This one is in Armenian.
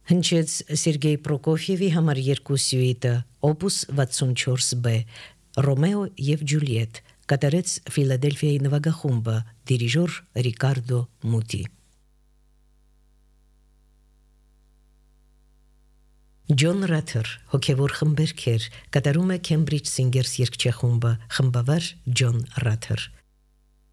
Հնչեց Սերգեյ Պրոկոֆիևի համար 2 սյուիտը, Opus 64B, Ռոմեո եւ Ջուլիետ, կատարեց Ֆիլադելֆիայի նվագախումբը, դիրիժոր Ռիկարդո Մուտի։ Ջոն Ռաթեր, հոգևոր խմբերգեր, կատարում է Cambridge Singers երգչախումբը, խմբավար Ջոն Ռաթեր։